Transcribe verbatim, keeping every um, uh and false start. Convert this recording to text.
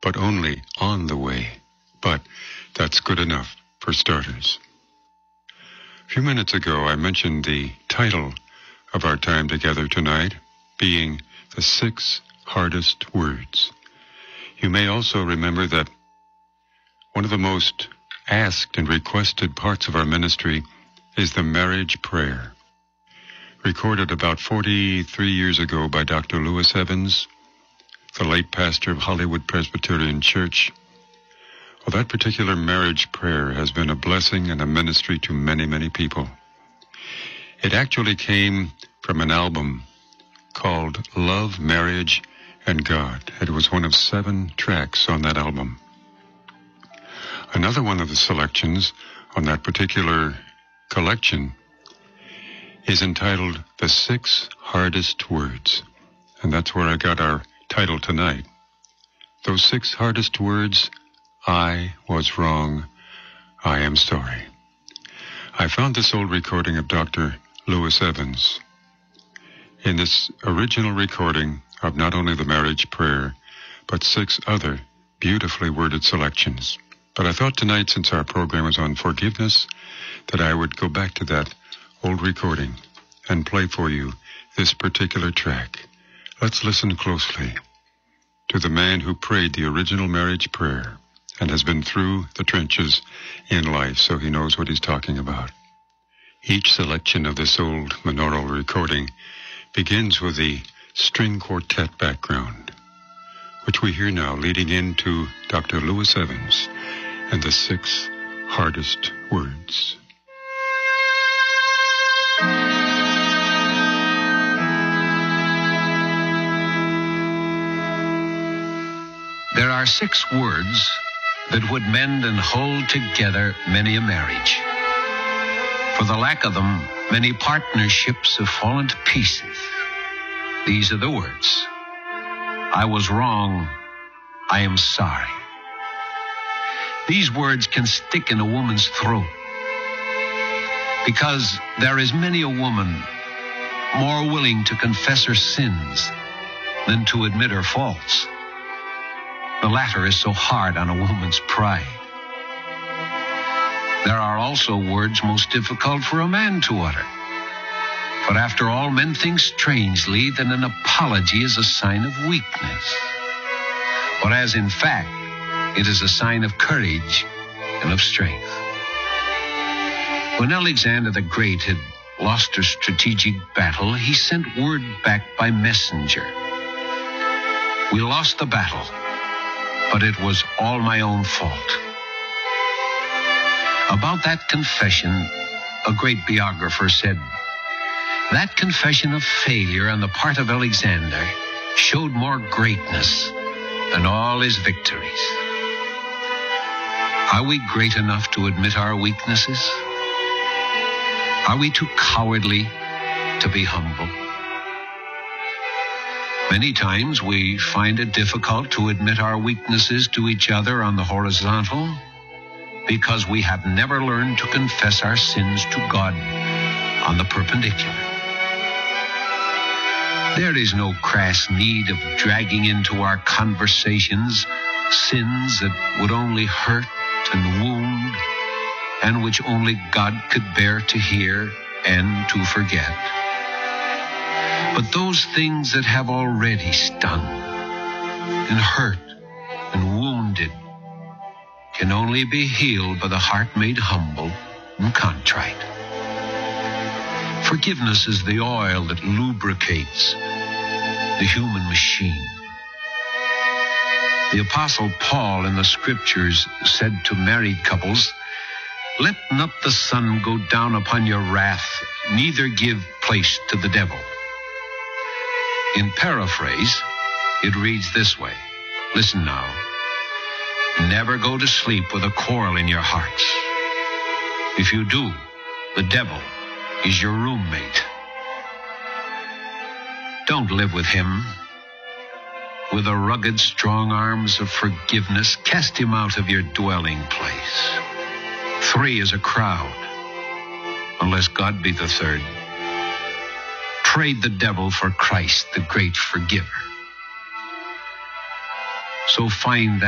but only on the way. But that's good enough for starters. A few minutes ago, I mentioned the title of our time together tonight being The Six Hardest Words. You may also remember that one of the most asked and requested parts of our ministry is the marriage prayer. Recorded about forty-three years ago by Doctor Lewis Evans, the late pastor of Hollywood Presbyterian Church. Well, that particular marriage prayer has been a blessing and a ministry to many, many people. It actually came from an album called Love, Marriage, and God. It was one of seven tracks on that album. Another one of the selections on that particular collection is entitled The Six Hardest Words. And that's where I got our title tonight. Those six hardest words: I was wrong, I am sorry. I found this old recording of Doctor Lewis Evans. In this original recording of not only the marriage prayer, but six other beautifully worded selections. But I thought tonight, since our program is on forgiveness, that I would go back to that old recording and play for you this particular track. Let's listen closely to the man who prayed the original marriage prayer and has been through the trenches in life, so he knows what he's talking about. Each selection of this old monaural recording begins with the string quartet background, which we hear now leading into Doctor Lewis Evans and the six hardest words. There are six words that would mend and hold together many a marriage. For the lack of them, many partnerships have fallen to pieces. These are the words: I was wrong, I am sorry. These words can stick in a woman's throat, because there is many a woman more willing to confess her sins than to admit her faults. The latter is so hard on a woman's pride. There are also words most difficult for a man to utter. But after all, men think strangely that an apology is a sign of weakness, whereas in fact, it is a sign of courage and of strength. When Alexander the Great had lost a strategic battle, he sent word back by messenger: we lost the battle, but it was all my own fault. About that confession, a great biographer said, that confession of failure on the part of Alexander showed more greatness than all his victories. Are we great enough to admit our weaknesses? Are we too cowardly to be humble? Many times we find it difficult to admit our weaknesses to each other on the horizontal because we have never learned to confess our sins to God on the perpendicular. There is no crass need of dragging into our conversations sins that would only hurt and wound, and which only God could bear to hear and to forget. But those things that have already stung and hurt and wounded can only be healed by the heart made humble and contrite. Forgiveness is the oil that lubricates the human machine. The Apostle Paul in the Scriptures said to married couples, let not the sun go down upon your wrath, neither give place to the devil. In paraphrase, it reads this way. Listen now. Never go to sleep with a quarrel in your hearts. If you do, the devil is your roommate. Don't live with him. With the rugged, strong arms of forgiveness, cast him out of your dwelling place. Three is a crowd, unless God be the third. Trade the devil for Christ, the great forgiver. So find that